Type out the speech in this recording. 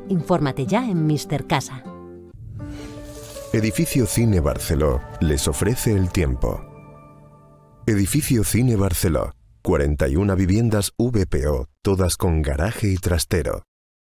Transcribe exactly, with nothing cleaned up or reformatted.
Infórmate ya en míster Casa. Edificio Cine Barceló les ofrece el tiempo. Edificio Cine Barceló, cuarenta y una viviendas V P O, todas con garaje y trastero.